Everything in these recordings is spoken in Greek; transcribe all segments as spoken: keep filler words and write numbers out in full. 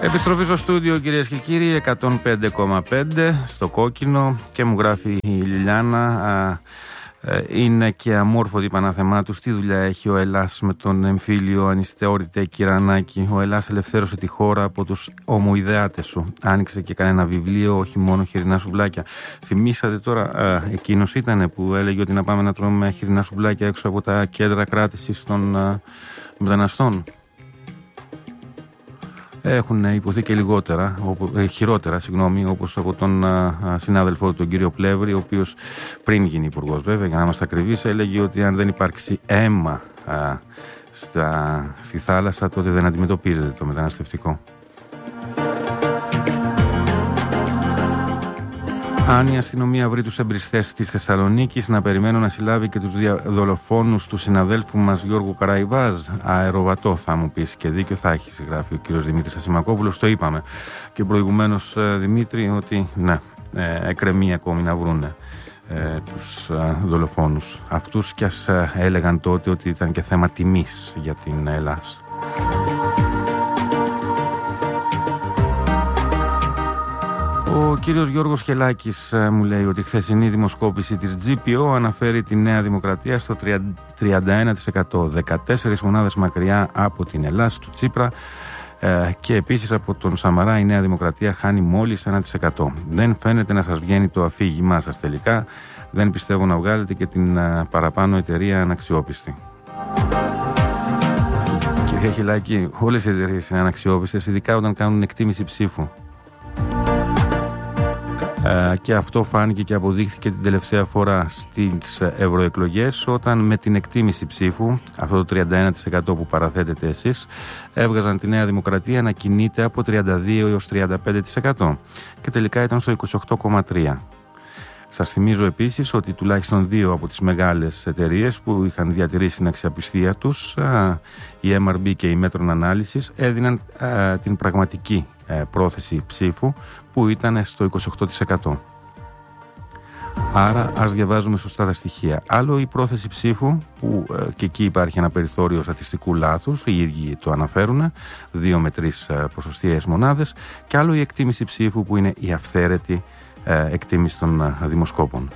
Επιστροφή στο στούντιο, κυρίες και κύριοι, εκατόν πέντε κόμμα πέντε στο κόκκινο, και μου γράφει η Λιλιάνα, α, είναι και αμόρφωτη πανάθεμά του. Τι δουλειά έχει ο Ελλάς με τον εμφύλιο ανιστεώρητε Κυρανάκη? Ο Ελλάς ελευθέρωσε τη χώρα από τους ομοειδεάτες σου. Άνοιξε και κανένα βιβλίο, όχι μόνο χοιρινά σουβλάκια. Θυμήσατε τώρα, α, εκείνος ήταν που έλεγε ότι να πάμε να τρώμε χοιρινά σουβλάκια έξω από τα κέντρα κράτησης των α, μεταναστών? Έχουν υποθεί και λιγότερα, ε, χειρότερα, συγγνώμη, όπως από τον α, συνάδελφό του, τον κύριο Πλεύρη, ο οποίος πριν γίνει υπουργός, βέβαια, για να είμαστε ακριβείς, έλεγε ότι αν δεν υπάρξει αίμα α, στα, στη θάλασσα, τότε δεν αντιμετωπίζεται το μεταναστευτικό. Αν η αστυνομία βρει τους εμπριστές της Θεσσαλονίκης, να περιμένω να συλλάβει και τους δολοφόνους του συναδέλφου μας Γιώργου Καραϊβάζ. Αεροβατό, θα μου πεις, και δίκιο θα έχει, γράφει ο κύριος Δημήτρης Ασημακόπουλος. Το είπαμε και προηγουμένως, Δημήτρη, ότι ναι, ε, εκκρεμεί ακόμη να βρούνε ε, τους ε, δολοφόνους αυτούς, κι ας ε, έλεγαν τότε ότι ήταν και θέμα τιμής για την Ελλάδα. Ο κύριος Γιώργος Χελάκης μου λέει ότι η χθεσινή δημοσκόπηση της τζι πι ο αναφέρει τη Νέα Δημοκρατία στο τριάντα ένα τοις εκατό, δεκατέσσερις μονάδες μακριά από την Ελλάδα του Τσίπρα, και επίσης από τον Σαμαρά η Νέα Δημοκρατία χάνει μόλις ένα τοις εκατό. Δεν φαίνεται να σας βγαίνει το αφήγημά σας τελικά. Δεν πιστεύω να βγάλετε και την παραπάνω εταιρεία αναξιόπιστη. Κύριε Χελάκη, όλες οι εταιρείες είναι αναξιόπιστες, ειδικά όταν κάνουν εκτίμηση ψήφου. Uh, και αυτό φάνηκε και αποδείχθηκε την τελευταία φορά στις ευρωεκλογές, όταν με την εκτίμηση ψήφου, αυτό το τριάντα ένα τοις εκατό που παραθέτετε εσείς, έβγαζαν τη Νέα Δημοκρατία να κινείται από τριάντα δύο έως τριάντα πέντε τοις εκατό και τελικά ήταν στο είκοσι οκτώ κόμμα τρία τοις εκατό. Σας θυμίζω επίσης ότι τουλάχιστον δύο από τις μεγάλες εταιρείες που είχαν διατηρήσει την αξιοπιστία τους, uh, η εμ αρ μπι και η Μέτρον Ανάλυσης, έδιναν uh, την πραγματική uh, πρόθεση ψήφου, που ήταν στο είκοσι οκτώ τοις εκατό. Άρα ας διαβάζουμε σωστά τα στοιχεία. Άλλο η πρόθεση ψήφου, που ε, και εκεί υπάρχει ένα περιθώριο στατιστικού λάθους, οι ίδιοι το αναφέρουν, δύο με τρεις ε, ποσοστιαίες μονάδες, και άλλο η εκτίμηση ψήφου, που είναι η αυθαίρετη ε, εκτίμηση των ε, δημοσκόπων.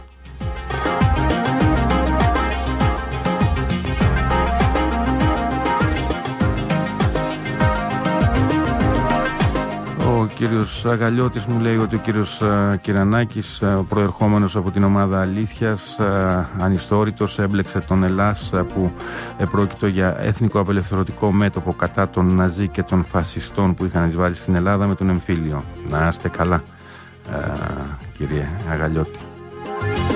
Ο κύριος Αγαλιώτης μου λέει ότι ο κύριος Κυρανάκης, προερχόμενος από την ομάδα Αλήθειας, ανιστόρητος, έμπλεξε τον Ελλάς, που επρόκειτο για εθνικό απελευθερωτικό μέτωπο κατά των Ναζί και των φασιστών που είχαν εισβάλει στην Ελλάδα, με τον εμφύλιο. Να είστε καλά, κύριε Αγαλιώτη.